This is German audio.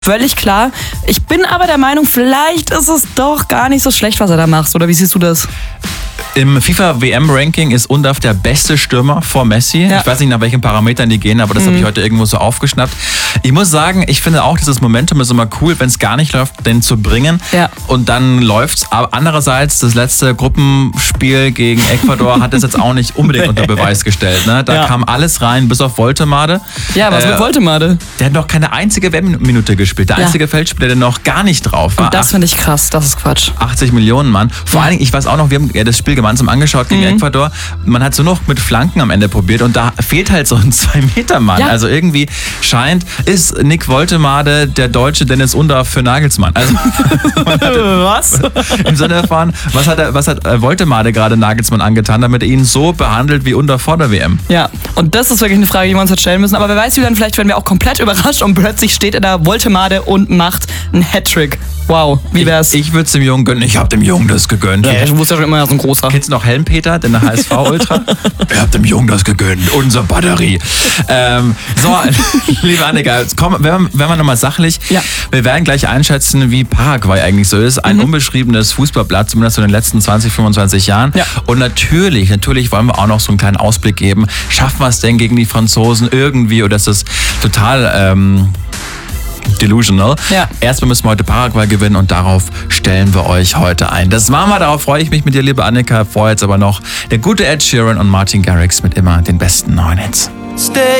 Völlig klar. Ich bin aber der Meinung, vielleicht ist es doch gar nicht so schlecht, was er da macht. Oder wie siehst du das? Im FIFA-WM-Ranking ist Undav der beste Stürmer vor Messi. Ja. Ich weiß nicht, nach welchen Parametern die gehen, aber das habe ich heute irgendwo so aufgeschnappt. Ich muss sagen, ich finde auch, dieses Momentum ist immer cool, wenn es gar nicht läuft, den zu bringen. Ja. Und dann läuft's. Aber andererseits, das letzte Gruppenspiel gegen Ecuador hat das jetzt auch nicht unbedingt unter Beweis gestellt. Ne? Da kam alles rein, bis auf Woltemade. Ja, was mit Woltemade? Der hat noch keine einzige WM-Minute gespielt. Der einzige Feldspieler, der noch gar nicht drauf war. Und das finde ich krass, das ist Quatsch. 80 Millionen, Mann. Vor allen Dingen, ich weiß auch noch, wir haben das Spiel gemeinsam angeschaut gegen Ecuador. Man hat so noch mit Flanken am Ende probiert und da fehlt halt so ein 2-Meter-Mann. Ja. Also irgendwie ist Nick Woltemade der deutsche Dennis Undav für Nagelsmann. Also was? Im Sinne von, was hat Woltemade gerade Nagelsmann angetan, damit er ihn so behandelt wie Undav vor der WM? Ja, und das ist wirklich eine Frage, die wir uns jetzt stellen müssen. Aber wer weiß, wie dann vielleicht werden wir auch komplett überrascht und plötzlich steht er da Woltemade und macht einen Hattrick. Wow, wie wär's? Ich würde es dem Jungen gönnen. Ich habe dem Jungen das gegönnt. Ja, du wusstest ja schon immer so ein großer. Kennst du noch Helmpeter, den HSV-Ultra? Ich habe dem Jungen das gegönnt. Unser Batterie. So, liebe Annika, jetzt werden wir nochmal sachlich. Ja. Wir werden gleich einschätzen, wie Paraguay eigentlich so ist. Ein unbeschriebenes Fußballblatt, zumindest in den letzten 20, 25 Jahren. Ja. Und natürlich wollen wir auch noch so einen kleinen Ausblick geben. Schaffen wir es denn gegen die Franzosen irgendwie? Oder ist das total delusional? Ja. Erstmal müssen wir heute Paraguay gewinnen und darauf stellen wir euch heute ein. Das machen wir, darauf freue ich mich mit dir, liebe Annika. Vorher jetzt aber noch der gute Ed Sheeran und Martin Garrix mit immer den besten neuen Hits. Stay